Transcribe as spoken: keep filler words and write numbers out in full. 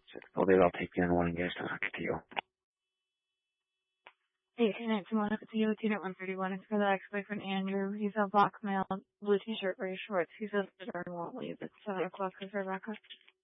Well, maybe I'll take the other one and get it to you. eighteen nineteen one, it's you, unit one thirty-one. It's for the ex-boyfriend Andrew. He's a black male, blue t-shirt, gray shorts. He says the darn won't leave. It's seven o'clock with Rebecca.